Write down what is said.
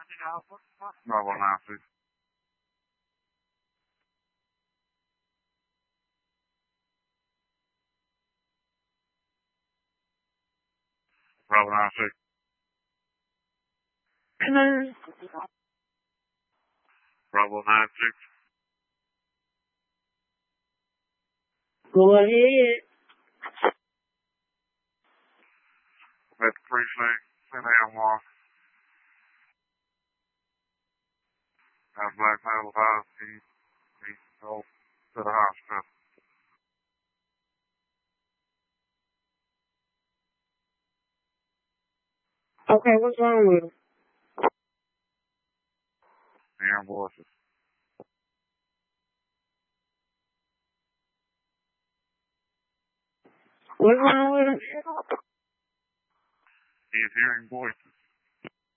Bravo 96. Bravo 96. Bravo 96. Go ahead. At the precinct, 10 a.m. loss. Black Metal House, he go to the hospital. Okay, what's wrong with him? Hearing voices. What's wrong with him? He's hearing voices.